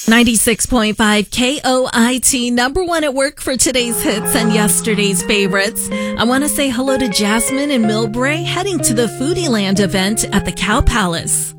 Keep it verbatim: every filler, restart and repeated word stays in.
ninety-six point five K O I T, number one at work for today's hits and yesterday's favorites. I want to say hello to Jasmine and Milbrae heading to the Foodie Land event at the Cow Palace.